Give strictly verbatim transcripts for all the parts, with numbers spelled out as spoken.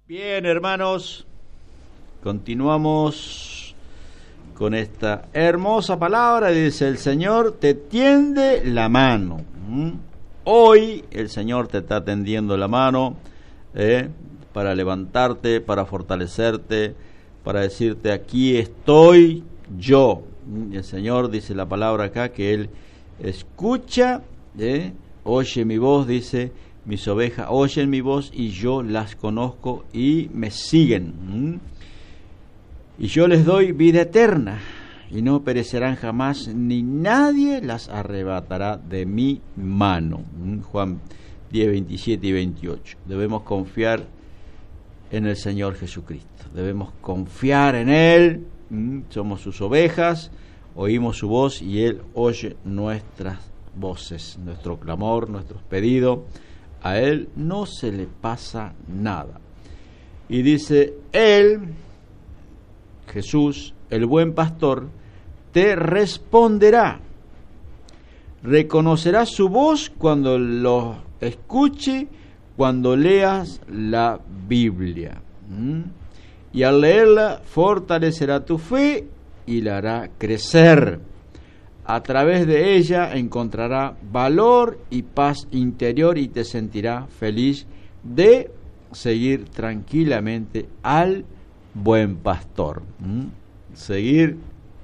Bien, hermanos, continuamos con esta hermosa palabra. Dice: el Señor te tiende la mano. ¿Mm? Hoy el Señor te está tendiendo la mano eh, para levantarte, para fortalecerte, para decirte: aquí estoy yo. Y el Señor, dice la palabra acá, que Él escucha, eh, oye mi voz, dice: mis ovejas oyen mi voz y yo las conozco y me siguen. ¿Mm? Y yo les doy vida eterna y no perecerán jamás, ni nadie las arrebatará de mi mano. ¿Mm? Juan diez, veintisiete y veintiocho. Debemos confiar en el Señor Jesucristo. Debemos confiar en Él. ¿Mm? Somos sus ovejas, oímos su voz y Él oye nuestras voces, nuestro clamor, nuestros pedidos. A Él no se le pasa nada. Y dice: Él, Jesús, el buen pastor, te responderá. Reconocerás su voz cuando lo escuche, cuando leas la Biblia. ¿Mm? Y al leerla fortalecerá tu fe y la hará crecer. A través de ella encontrará valor y paz interior y te sentirá feliz de seguir tranquilamente al buen pastor. ¿Mm? Seguir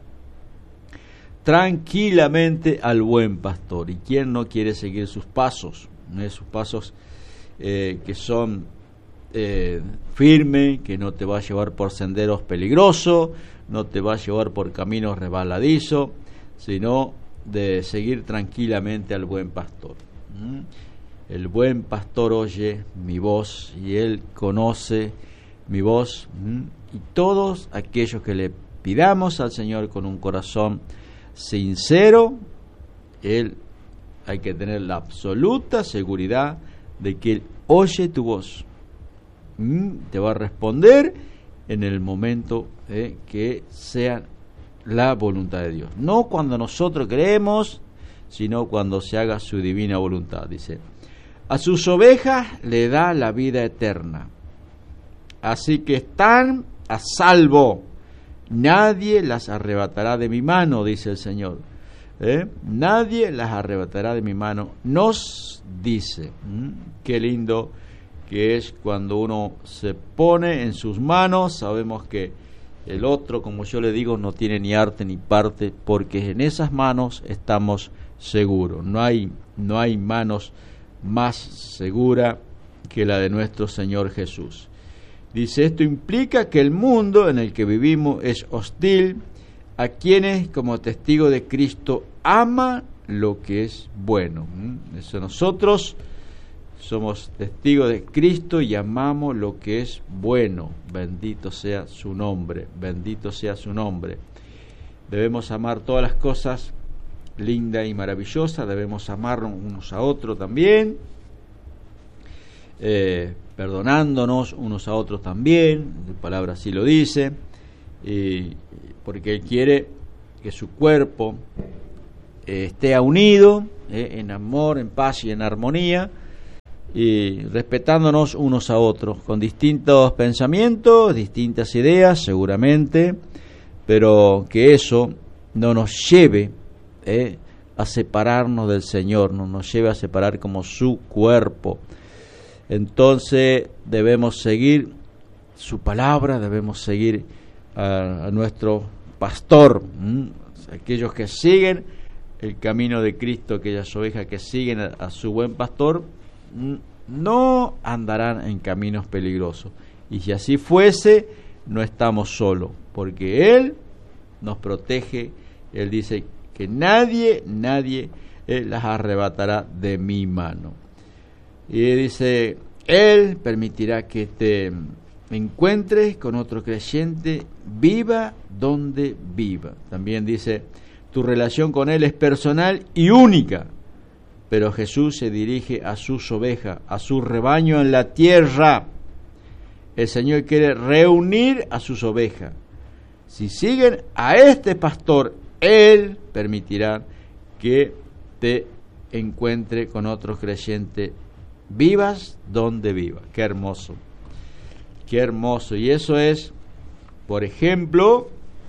tranquilamente al buen pastor. ¿Y quién no quiere seguir sus pasos? ¿No? Sus pasos eh, que son eh, firmes, que no te va a llevar por senderos peligrosos, no te va a llevar por caminos resbaladizos, sino de seguir tranquilamente al buen pastor. ¿Mm? El buen pastor oye mi voz y Él conoce mi voz. ¿Mm? Y todos aquellos que le pidamos al Señor con un corazón sincero, Él, hay que tener la absoluta seguridad de que Él oye tu voz. ¿Mm? Te va a responder en el momento eh, que sea la voluntad de Dios. No cuando nosotros creemos, sino cuando se haga su divina voluntad. Dice: a sus ovejas le da la vida eterna, así que están a salvo. Nadie las arrebatará de mi mano, dice el Señor. ¿Eh? Nadie las arrebatará de mi mano. Nos dice. ¿Mm? Qué lindo que es cuando uno se pone en sus manos. Sabemos que el otro, como yo le digo, no tiene ni arte ni parte, porque en esas manos estamos seguros. No hay, no hay manos más seguras que la de nuestro Señor Jesús. Dice: esto implica que el mundo en el que vivimos es hostil a quienes, como testigo de Cristo, ama lo que es bueno. ¿Mm? Eso, nosotros somos testigos de Cristo y amamos lo que es bueno. Bendito sea su nombre, bendito sea su nombre. Debemos amar todas las cosas lindas y maravillosas, debemos amarnos unos a otros también, eh, perdonándonos unos a otros también, la palabra así lo dice, y porque Él quiere que su cuerpo eh, esté unido eh, en amor, en paz y en armonía, y respetándonos unos a otros, con distintos pensamientos, distintas ideas seguramente, pero que eso no nos lleve eh, a separarnos del Señor, no nos lleve a separar como su cuerpo. Entonces debemos seguir su palabra, debemos seguir a, a nuestro pastor, ¿m? Aquellos que siguen el camino de Cristo, aquellas ovejas que siguen a, a su buen pastor, no andarán en caminos peligrosos. Y si así fuese, no estamos solos, porque Él nos protege. Él dice que nadie, nadie eh, las arrebatará de mi mano. Y dice: Él permitirá que te encuentres con otro creyente, viva donde viva. También dice: tu relación con Él es personal y única. Pero Jesús se dirige a sus ovejas, a su rebaño en la tierra. El Señor quiere reunir a sus ovejas. Si siguen a este pastor, Él permitirá que te encuentre con otros creyentes, vivas donde vivas. Qué hermoso. Qué hermoso. Y eso es, por ejemplo,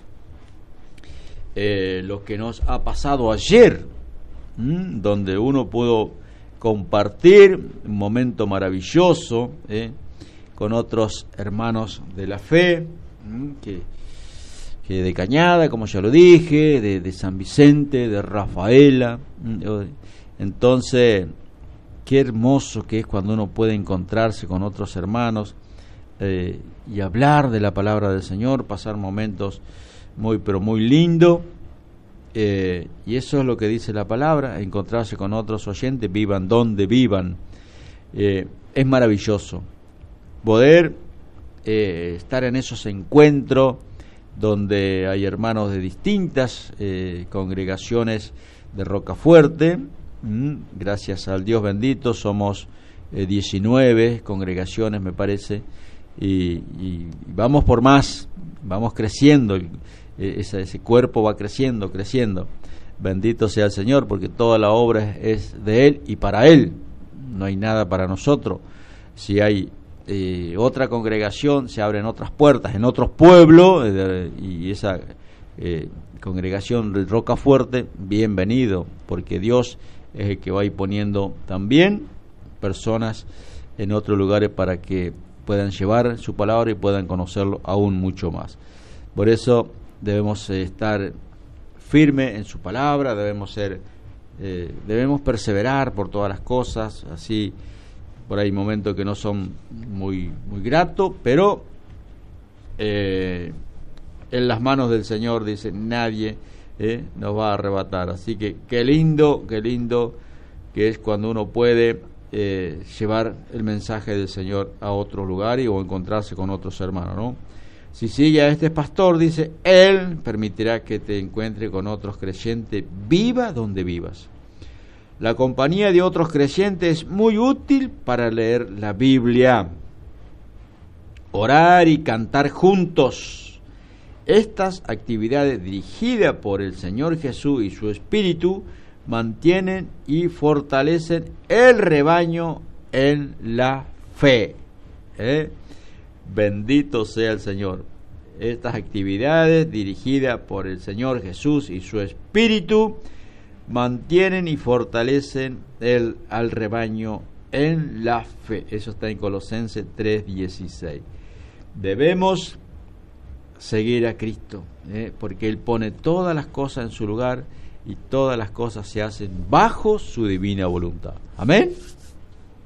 eh, lo que nos ha pasado ayer, ¿m? donde uno pudo compartir un momento maravilloso ¿eh? con otros hermanos de la fe, ¿m? que, que de Cañada, como ya lo dije, de, de San Vicente, de Rafaela. ¿m? Entonces, qué hermoso que es cuando uno puede encontrarse con otros hermanos eh, y hablar de la palabra del Señor, pasar momentos muy pero muy lindos, eh, y eso es lo que dice la palabra, encontrarse con otros oyentes, vivan donde vivan. Eh, es maravilloso poder eh, estar en esos encuentros donde hay hermanos de distintas eh, congregaciones de Rocafuerte. Mm, gracias al Dios bendito somos eh, diecinueve congregaciones, me parece, y, y vamos por más, vamos creciendo, eh, ese, ese cuerpo va creciendo, creciendo. Bendito sea el Señor, porque toda la obra es de Él y para Él, no hay nada para nosotros. Si hay eh, otra congregación, se abren otras puertas en otros pueblos, eh, y esa eh, congregación de Rocafuerte, bienvenido, porque Dios es el que va a ir poniendo también personas en otros lugares para que puedan llevar su palabra y puedan conocerlo aún mucho más. Por eso debemos eh, estar firmes en su palabra, debemos ser, eh, debemos perseverar por todas las cosas. Así, por ahí momentos que no son muy muy gratos, pero eh, en las manos del Señor, dice, nadie Eh, nos va a arrebatar. Así que qué lindo, qué lindo que es cuando uno puede eh, llevar el mensaje del Señor a otro lugar y, o encontrarse con otros hermanos, ¿no? Si sigue a este pastor, dice, Él permitirá que te encuentre con otros creyentes, viva donde vivas. La compañía de otros creyentes es muy útil para leer la Biblia, orar y cantar juntos. Estas actividades dirigidas por el Señor Jesús y su Espíritu mantienen y fortalecen el rebaño en la fe. ¿Eh? Bendito sea el Señor. Estas actividades dirigidas por el Señor Jesús y su Espíritu mantienen y fortalecen el, al rebaño en la fe. Eso está en Colosenses tres dieciséis. Debemos seguir a Cristo, ¿eh? porque Él pone todas las cosas en su lugar y todas las cosas se hacen bajo su divina voluntad. Amén.